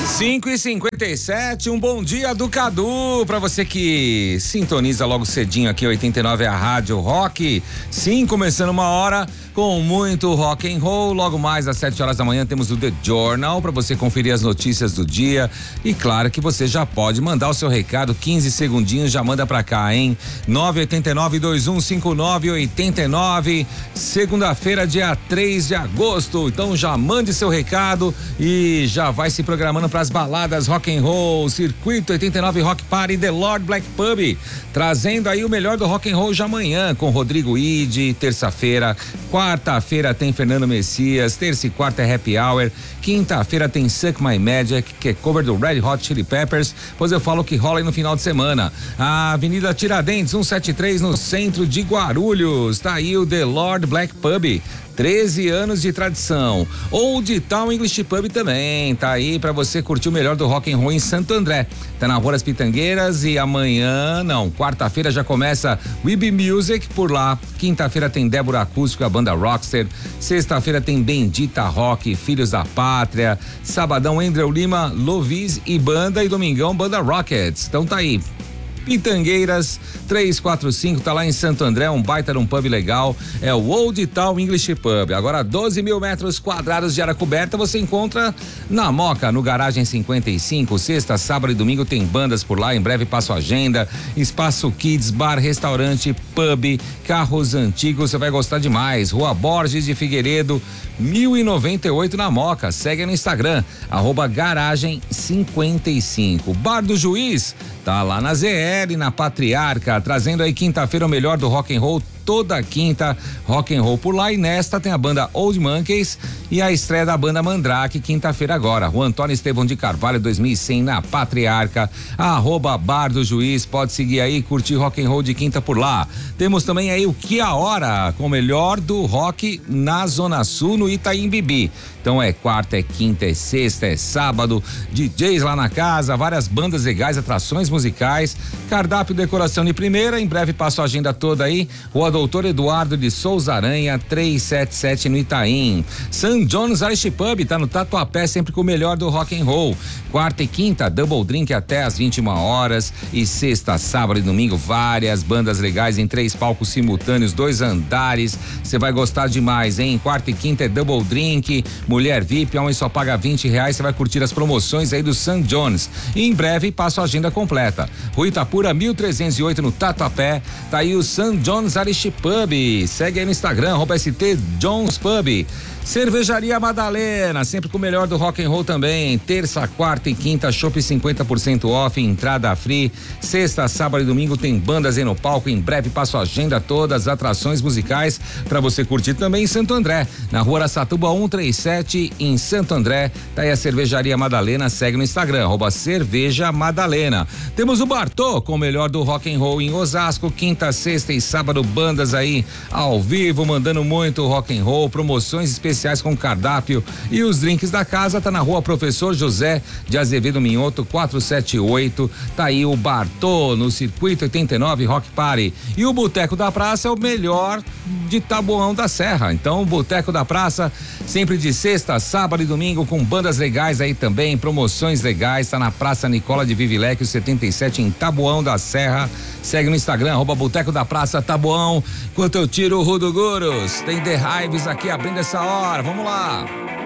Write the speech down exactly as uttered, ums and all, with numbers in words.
cinco e cinquenta e sete, um bom dia do Cadu pra você que sintoniza logo cedinho aqui, oitenta e nove é a Rádio Rock. Sim, começando uma hora com muito rock and roll. Logo mais às sete horas da manhã temos o The Journal pra você conferir as notícias do dia. E claro que você já pode mandar o seu recado, quinze segundinhos, já manda pra cá, hein? nove oito nove, dois um cinco nove, oito nove. Segunda-feira, dia três de agosto. Então já mande seu recado e já vai se programando para as baladas rock and roll. Circuito oitenta e nove Rock Party, The Lord Black Pub, trazendo aí o melhor do rock and roll de amanhã com Rodrigo Ide. Terça-feira, quarta-feira tem Fernando Messias, terça e quarta é Happy Hour, quinta-feira tem Suck My Magic, que é cover do Red Hot Chili Peppers, pois eu falo que rola aí no final de semana. A Avenida Tiradentes, cento e setenta e três, no centro de Guarulhos, tá aí o The Lord Black Pub, treze anos de tradição. Old Town English Pub também, tá aí pra você curtir o melhor do rock and roll em Santo André. Tá na Rua das Pitangueiras e amanhã, não, quarta-feira já começa Weeb Music por lá. Quinta-feira tem Débora Acústico, a banda Rockster. Sexta-feira tem Bendita Rock, Filhos da Pátria. Sabadão, Andrew Lima, Lovis e banda, e domingão, banda Rockets. Então tá aí. Pitangueiras três quatro cinco, tá lá em Santo André, um baita de um pub legal, é o Old Town English Pub. Agora doze mil metros quadrados de área coberta você encontra na Moca, no Garagem cinquenta e cinco. Sexta, sábado e domingo tem bandas por lá, em breve passo a agenda. Espaço Kids, bar, restaurante, pub, carros antigos, você vai gostar demais. Rua Borges de Figueiredo, mil e noventa e oito na Moca. Segue no Instagram, arroba Garagem cinquenta e cinco. Bar do Juiz, tá lá na Z L, na Patriarca, trazendo aí quinta-feira o melhor do rock and roll. Toda quinta, rock and roll por lá, e nesta tem a banda Old Monkeys e a estreia da banda Mandrake, quinta-feira agora. Rua Antônio Estevão de Carvalho, dois mil e cem, na Patriarca, arroba Bar do Juiz, pode seguir aí, curtir rock and roll de quinta por lá. Temos também aí o Que a Hora, com o melhor do rock na Zona Sul, no Itaim Bibi. Então é quarta, é quinta, é sexta, é sábado, D Js lá na casa, várias bandas legais, atrações musicais, cardápio, decoração de primeira. Em breve passo a agenda toda aí. Rua Doutor Eduardo de Souza Aranha, trezentos e setenta e sete, no Itaim. Saint John's Irish Pub, tá no Tatuapé, sempre com o melhor do rock and roll. Quarta e quinta, double drink até às vinte e uma horas, e sexta, sábado e domingo, várias bandas legais em três palcos simultâneos, dois andares. Você vai gostar demais, hein? Quarta e quinta é double drink, mulher V I P, homem só paga vinte reais. Você vai curtir as promoções aí do Saint John's. E em breve passo a agenda completa. Rua Itapura, mil trezentos e oito, no Tatuapé, tá aí o Saint John's Irish Pub. Segue aí no Instagram, arroba S T Jones Pub. Cervejaria Madalena, sempre com o melhor do rock and roll também. Terça, quarta e quinta, chopp cinquenta por cento off, entrada free. Sexta, sábado e domingo tem bandas aí no palco. Em breve passo a agenda todas, atrações musicais para você curtir também em Santo André, na Rua Araçatuba cento e trinta e sete, em Santo André. Tá aí a Cervejaria Madalena, segue no Instagram, arroba Cerveja Madalena. Temos o Bartô com o melhor do rock and roll em Osasco, quinta, sexta e sábado, bandas aí ao vivo, mandando muito rock and roll, promoções especiais com cardápio e os drinks da casa. Tá na Rua Professor José de Azevedo Minhoto, quatrocentos e setenta e oito. Tá aí o Bartô no Circuito oitenta e nove Rock Party. E o Boteco da Praça é o melhor de Taboão da Serra. Então o Boteco da Praça, sempre de sexta, sábado e domingo, com bandas legais aí também, promoções legais. Tá na Praça Nicola de Vivilecchio setenta e sete, em Taboão da Serra. Segue no Instagram, arroba Boteco da Praça Taboão. Enquanto eu tiro o Rudo Guros, tem The Hives aqui abrindo essa hora. Vamos lá.